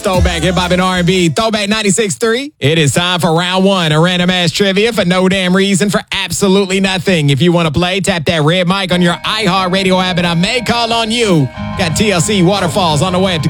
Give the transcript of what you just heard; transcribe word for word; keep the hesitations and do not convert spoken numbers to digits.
Throwback hip hop and R and B, Throwback ninety-six point three. It is time for round one of random ass trivia for no damn reason, for absolutely nothing. If you want to play, tap that red mic on your iHeartRadio app and I may call on you. Got T L C Waterfalls on the way.